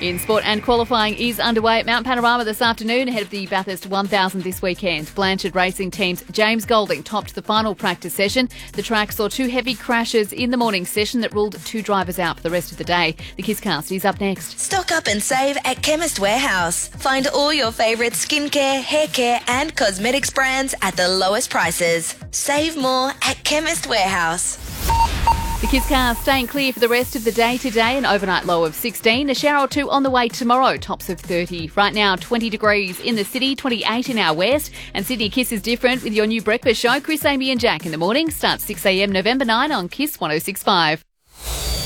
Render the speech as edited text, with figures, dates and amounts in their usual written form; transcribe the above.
In sport, and qualifying is underway at Mount Panorama this afternoon ahead of the Bathurst 1000 this weekend. Blanchard Racing Team's James Golding topped the final practice session. The track saw 2 heavy crashes in the morning session that ruled 2 drivers out for the rest of the day. The Kisscast is up next. Stock up and save at Chemist Warehouse. Find all your favourite skincare, hair care and cosmetics brands at the lowest prices. Save more at Chemist Warehouse. The Kisscast staying clear for the rest of the day today. An overnight low of 16. A shower or 2 on the way tomorrow. Tops of 30. Right now, 20 degrees in the city, 28 in our west. And Sydney Kiss is different with your new breakfast show. Chris, Amy and Jack in the morning. Starts 6 a.m. November 9 on Kiss 106.5.